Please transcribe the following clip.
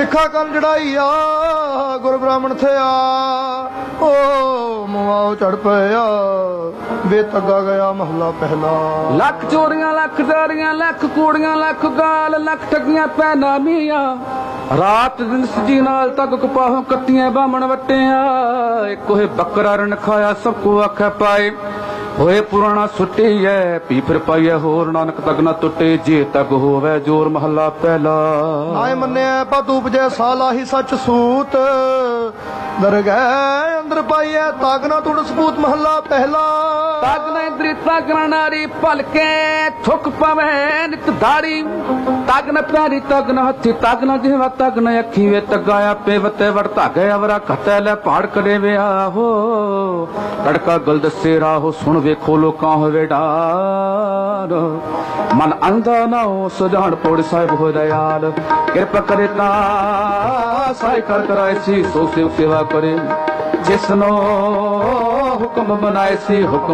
ਸਿੱਖਾ ਕਲ ਚੜਾਈ ਆ ਗੁਰ ਬ੍ਰਾਹਮਣ ਥਿਆ ਓ ਮਵਾਓ ਚੜ ਪਿਆ ਵੇ ਤੱਗਾ ਗਿਆ ਮਹਲਾ ਪਹਿਲਾ। ਲੱਖ ਚੋਰੀਆਂ ਲੱਖ ਦਾਰੀਆਂ ਲੱਖ ਕੂੜੀਆਂ ਲੱਖ ਗਾਲ ਲੱਖ ਠੱਗੀਆਂ ਪੈ ਨਾਮੀਆਂ ਰਾਤ ਦਿਨ ਸਜੀ ਨਾਲ ਤੱਕ ਕਪਾਹੋਂ ਕੱਤੀਆਂ ਬਾਮਣ ਵਟਿਆ ਇੱਕ ਹੋਏ ਬੱਕਰਾ ਰਣ ਖਾਇਆ ਸਭ ਕੋ ਆਖਿਆ ਪਾਏ ਹੋਏ ਪੁਰਾਣਾ ਸੁੱਟੀ ਐ ਪੀ ਫਿਰ ਪਾਈਐ ਹੋਰ ਨਾਨਕ ਤੱਕ ਨਾ ਟੁੱਟੇ ਜੇ ਤੱਕ ਹੋਵੇ ਜੋਰ ਮਹੱਲਾ ਪਹਿਲਾ। ਨਾਏ ਮੰਨਿਆ ਪਾਤੂ ਉਪਜੈ ਸਾਲਾ ਹੀ ਸੱਚ ਸੂਤ ਦਰਗਹਿ ਅੰਦਰ ਪਾਈਐ ਤਾਗ ਨਾ ਤੁੜ ਸਪੂਤ ਮਹੱਲਾ ਪਹਿਲਾ। ਤਾਗ ਨਾ ਇੰਦਰੀ ਤਾਗ ਨਾ ਨਾਰੀ ਭਲਕੇ ਠੁਕ ਪਵੇ ਨਿਤ ਧਾਰੀ ਤਾਗ ਨਾ ਪਿਆਰੀ ਤਾਗ ਨਾ ਹੱਥੀ ਤਾਗ ਨਾ ਜਿਹਵਾ ਤਾਗ ਨਾ ਅੱਖੀ ਵੇ ਤੱਗਾ ਆਪੇ ਵਤੇ ਵੜ ਧਾਗੇ ਅਵਰਾ ਘਟੈ ਲੈ ਪਹਾੜ ਕਰੇ ਵਿਆ ਹੋ ਤੜਕਾ ਗਲ ਦੱਸੇ ਰਾਹੋ ਸੁਣ ਵੇਖੋ ਲੋਕਾਂ ਹੋਵੇ ਡਾਰ ਮਨ ਅੰਧਾ ਨਾ ਹੋ ਸੁਜਾਨ ਪੌੜ ਸਾਹਿਬ ਹੋ ਦਇਆਲ ਕਿਰਪਾ ਕਰੇ ਤਾ ਸਾਈ ਕਰ ਕਰਾਏ ਸੀ ਸੋ ਸੇਵਾ ਕਰੇ ਜਿਸਨੋ ਹੁਕਮ ਬਣਾਏ ਸੀ ਹੁਕਮ